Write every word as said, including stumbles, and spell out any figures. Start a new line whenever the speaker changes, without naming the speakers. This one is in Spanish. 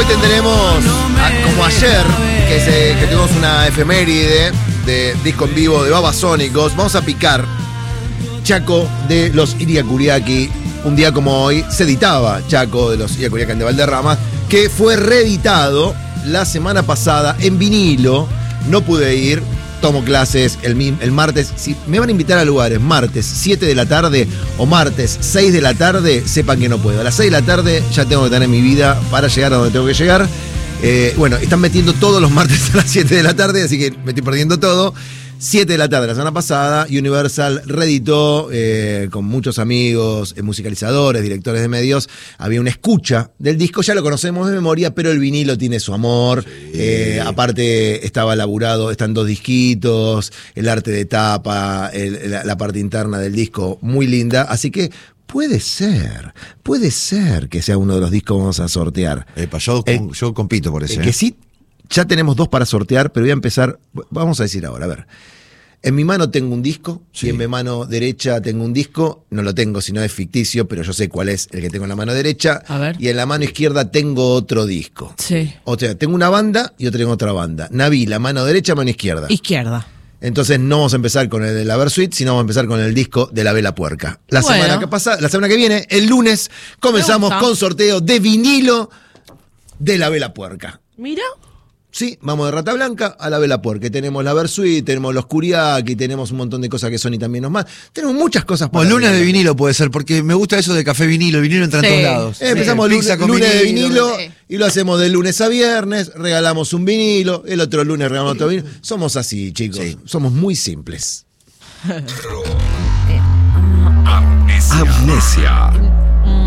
Hoy tendremos, a, como ayer, que, se, que tuvimos una efeméride de disco en vivo de Babasónicos. Vamos a picar Chaco de los Iriakuriaki. Un día como hoy se editaba Chaco de los Iriakuriaki de Valderrama, que fue reeditado la semana pasada en vinilo. No pude ir, tomo clases el, el martes. Si me van a invitar a lugares martes siete de la tarde o martes seis de la tarde, sepan que no puedo. A las seis de la tarde ya tengo que tener mi vida para llegar a donde tengo que llegar. Eh, bueno, están metiendo todos los martes a las siete de la tarde, así que me estoy perdiendo todo. siete de la tarde la semana pasada, Universal reeditó eh, con muchos amigos, eh, musicalizadores, directores de medios. Había una escucha del disco, ya lo conocemos de memoria, pero el vinilo tiene su amor. Sí. Eh, aparte estaba laburado, están dos disquitos, el arte de tapa, el, la, la parte interna del disco, muy linda. Así que puede ser, puede ser que sea uno de los discos que vamos a sortear.
Epa, yo, eh, yo compito por eso.
Eh, que sí, ya tenemos dos para sortear, pero voy a empezar, vamos a decir ahora, a ver. En mi mano tengo un disco, sí. Y en mi mano derecha tengo un disco, no lo tengo, sino es ficticio, pero yo sé cuál es el que tengo en la mano derecha.
A ver.
Y en la mano izquierda tengo otro disco.
Sí.
O sea, tengo una banda y otra tengo otra banda. Naví, la mano derecha, mano izquierda.
Izquierda.
Entonces no vamos a empezar con el de la Versuit, sino vamos a empezar con el disco de La Vela Puerca. La
bueno.
semana que pasa, la semana que viene, el lunes, comenzamos con sorteo de vinilo de La Vela Puerca.
Mira.
Sí, vamos de Rata Blanca a La Vela Puerca. Tenemos la Versuit, tenemos los Curiaki, tenemos un montón de cosas que Sony también nos manda. Tenemos muchas cosas para...
O lunes de vinilo puede ser, porque me gusta eso de café vinilo. El vinilo entra
sí.
en todos lados.
Eh, empezamos
sí.
lunes,
con
lunes
vinilo,
de vinilo
sí.
Y lo hacemos de lunes a viernes. Regalamos un vinilo, el otro lunes regalamos otro vinilo. Somos así, chicos. Sí. Somos muy simples.
Amnesia. Amnesia.